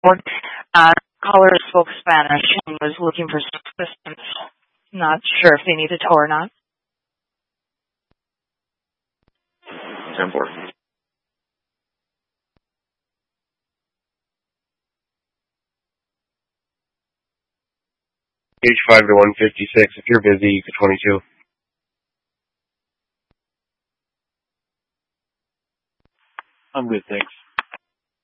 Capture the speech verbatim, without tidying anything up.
Uh, caller spoke Spanish and was looking for assistance. Not sure if they need a tow or not. ten four. H five to one fifty-six. If you're busy, you could twenty-two. I'm good, thanks.